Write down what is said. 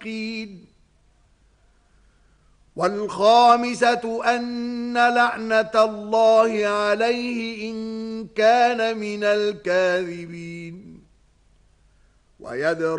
المتقين. والخامسة أن لعنة الله عليه إن كان من الكاذبين. ويدرأ